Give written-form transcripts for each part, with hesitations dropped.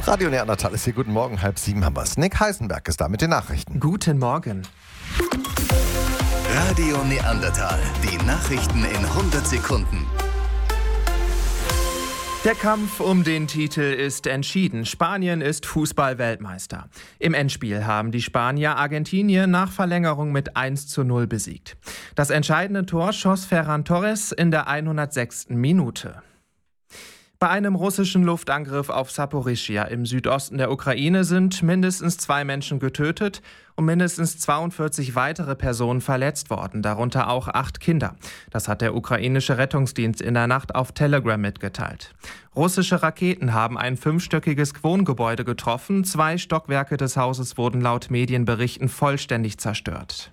Radio Neandertal ist hier. Guten Morgen, 6:30 haben wir es. Nick Heisenberg ist da mit den Nachrichten. Guten Morgen. Radio Neandertal. Die Nachrichten in 100 Sekunden. Der Kampf um den Titel ist entschieden. Spanien ist Fußball-Weltmeister. Im Endspiel haben die Spanier Argentinien nach Verlängerung mit 1:0 besiegt. Das entscheidende Tor schoss Ferran Torres in der 106. Minute. Bei einem russischen Luftangriff auf Saporischschja im Südosten der Ukraine sind mindestens 2 Menschen getötet und mindestens 42 weitere Personen verletzt worden, darunter auch 8 Kinder. Das hat der ukrainische Rettungsdienst in der Nacht auf Telegram mitgeteilt. Russische Raketen haben ein 5-stöckiges Wohngebäude getroffen. 2 Stockwerke des Hauses wurden laut Medienberichten vollständig zerstört.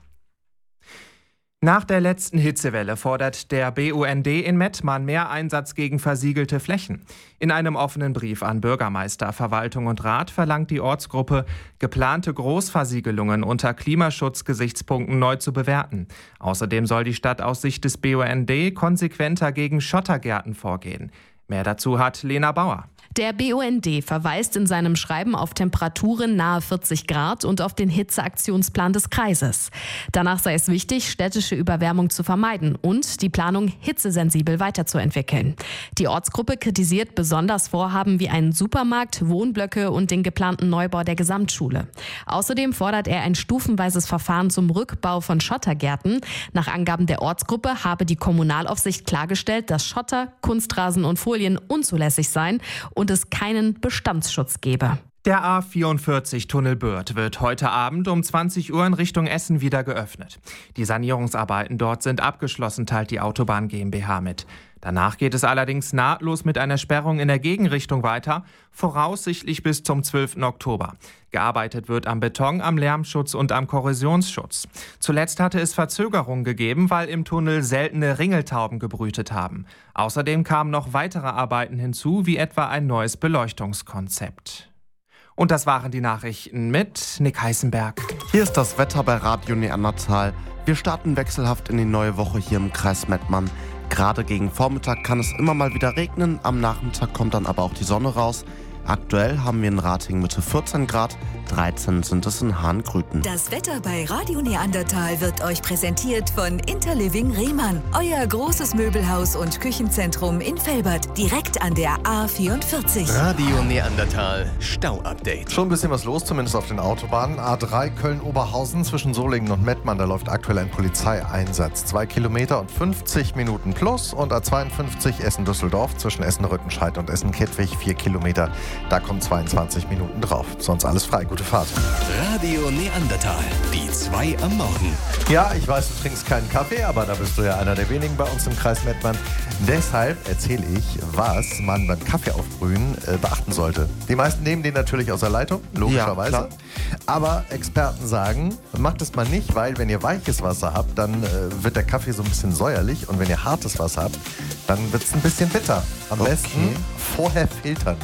Nach der letzten Hitzewelle fordert der BUND in Mettmann mehr Einsatz gegen versiegelte Flächen. In einem offenen Brief an Bürgermeister, Verwaltung und Rat verlangt die Ortsgruppe, geplante Großversiegelungen unter Klimaschutzgesichtspunkten neu zu bewerten. Außerdem soll die Stadt aus Sicht des BUND konsequenter gegen Schottergärten vorgehen. Mehr dazu hat Lena Bauer. Der BUND verweist in seinem Schreiben auf Temperaturen nahe 40 Grad und auf den Hitzeaktionsplan des Kreises. Danach sei es wichtig, städtische Überwärmung zu vermeiden und die Planung hitzesensibel weiterzuentwickeln. Die Ortsgruppe kritisiert besonders Vorhaben wie einen Supermarkt, Wohnblöcke und den geplanten Neubau der Gesamtschule. Außerdem fordert er ein stufenweises Verfahren zum Rückbau von Schottergärten. Nach Angaben der Ortsgruppe habe die Kommunalaufsicht klargestellt, dass Schotter, Kunstrasen und Folien unzulässig seien und es keinen Bestandsschutz gebe. Der A44-Tunnel Bürth wird heute Abend um 20 Uhr in Richtung Essen wieder geöffnet. Die Sanierungsarbeiten dort sind abgeschlossen, teilt die Autobahn GmbH mit. Danach geht es allerdings nahtlos mit einer Sperrung in der Gegenrichtung weiter, voraussichtlich bis zum 12. Oktober. Gearbeitet wird am Beton, am Lärmschutz und am Korrosionsschutz. Zuletzt hatte es Verzögerungen gegeben, weil im Tunnel seltene Ringeltauben gebrütet haben. Außerdem kamen noch weitere Arbeiten hinzu, wie etwa ein neues Beleuchtungskonzept. Und das waren die Nachrichten mit Nick Heisenberg. Hier ist das Wetter bei Radio Neandertal. Wir starten wechselhaft in die neue Woche hier im Kreis Mettmann. Gerade gegen Vormittag kann es immer mal wieder regnen, am Nachmittag kommt dann aber auch die Sonne raus. Aktuell haben wir in Ratingen Mitte 14 Grad, 13 sind es in Hahngrüten. Das Wetter bei Radio Neandertal wird euch präsentiert von Interliving Rehmann. Euer großes Möbelhaus und Küchenzentrum in Velbert, direkt an der A44. Radio Neandertal Stau-Update. Schon ein bisschen was los, zumindest auf den Autobahnen. A3 Köln-Oberhausen zwischen Solingen und Mettmann, da läuft aktuell ein Polizeieinsatz. 2 Kilometer und 50 Minuten plus. Und A52 Essen-Düsseldorf zwischen Essen-Rüttenscheid und Essen-Kettwig 4 Kilometer. Da kommen 22 Minuten drauf. Sonst alles frei. Gute Fahrt. Radio Neandertal. Die 2 am Morgen. Ja, ich weiß, du trinkst keinen Kaffee, aber da bist du ja einer der wenigen bei uns im Kreis Mettmann. Deshalb erzähle ich, was man beim Kaffeeaufbrühen beachten sollte. Die meisten nehmen den natürlich aus der Leitung, logischerweise. Ja, aber Experten sagen, macht es mal nicht, weil wenn ihr weiches Wasser habt, dann wird der Kaffee so ein bisschen säuerlich. Und wenn ihr hartes Wasser habt, dann wird es ein bisschen bitter. Am besten vorher filtern.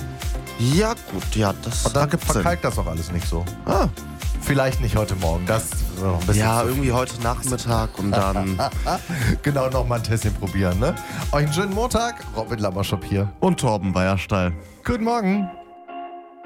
Ja gut, ja, das und dann gibt's verkalkt das auch alles nicht so. Ah. Vielleicht nicht heute Morgen, das ist noch ein bisschen Ja, zu irgendwie viel. heute Nachmittag und dann... Genau, noch mal ein Tässchen probieren, ne? Euch einen schönen Montag. Robin Lammerschop hier. Und Torben Weiersteil. Guten Morgen.